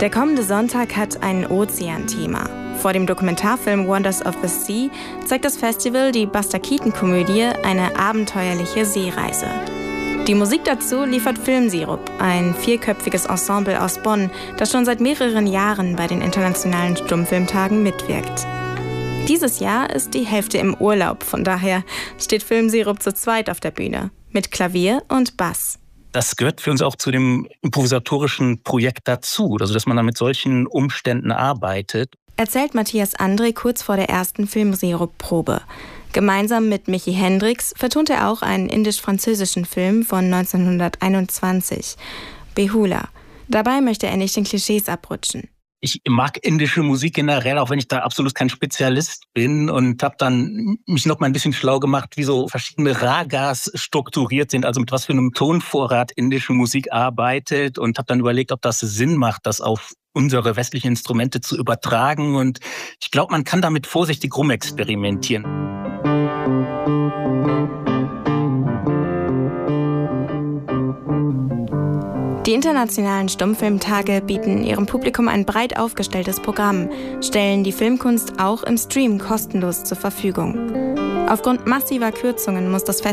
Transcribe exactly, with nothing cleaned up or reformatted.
Der kommende Sonntag hat ein Ozean-Thema. Vor dem Dokumentarfilm Wonders of the Sea zeigt das Festival die Buster Keaton-Komödie Eine abenteuerliche Seereise. Die Musik dazu liefert Filmsirup, ein vierköpfiges Ensemble aus Bonn, das schon seit mehreren Jahren bei den internationalen Stummfilmtagen mitwirkt. Dieses Jahr ist die Hälfte im Urlaub, von daher steht Filmsirup zu zweit auf der Bühne, mit Klavier und Bass. Das gehört für uns auch zu dem improvisatorischen Projekt dazu, also dass man dann mit solchen Umständen arbeitet. Erzählt Matthias André kurz vor der ersten Filmsirup-Probe. Gemeinsam mit Michi Hendricks vertont er auch einen indisch-französischen Film von neunzehnhunderteinundzwanzig, Behula. Dabei möchte er nicht den Klischees abrutschen. Ich mag indische Musik generell, auch wenn ich da absolut kein Spezialist bin, und habe dann mich noch mal ein bisschen schlau gemacht, wie so verschiedene Ragas strukturiert sind, also mit was für einem Tonvorrat indische Musik arbeitet, und habe dann überlegt, ob das Sinn macht, das auf unsere westlichen Instrumente zu übertragen, und ich glaube, man kann damit vorsichtig rumexperimentieren. Die internationalen Stummfilmtage bieten ihrem Publikum ein breit aufgestelltes Programm, stellen die Filmkunst auch im Stream kostenlos zur Verfügung. Aufgrund massiver Kürzungen muss das Festival